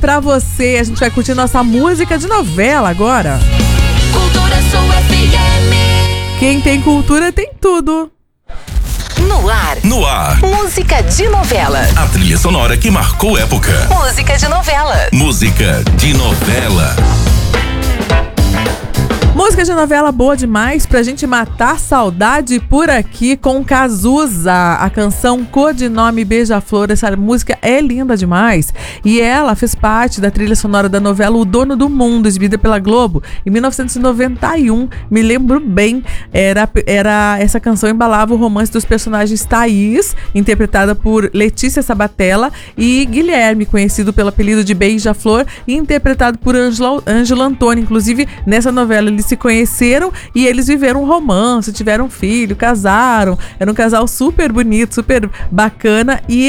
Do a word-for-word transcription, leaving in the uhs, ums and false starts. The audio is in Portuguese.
pra você. A gente vai curtir nossa música de novela agora. Cultura Sul F M. Quem tem cultura tem tudo. No ar. No ar. Música de novela. A trilha sonora que marcou época. Música de novela. Música de novela. Música de novela boa demais pra gente matar saudade por aqui com Cazuza. A canção Codinome Beija-Flor. Essa música é linda demais. E ela fez parte da trilha sonora da novela O Dono do Mundo, exibida pela Globo em mil novecentos e noventa e um. Me lembro bem. Era, era, essa canção embalava o romance dos personagens Thaís, interpretada por Letícia Sabatella, e Guilherme, conhecido pelo apelido de Beija-Flor, interpretado por Ângelo, Ângelo Antônio. Inclusive, nessa novela eles se conheceram e eles viveram um romance, tiveram um filho, casaram. Era um casal super bonito, super bacana. E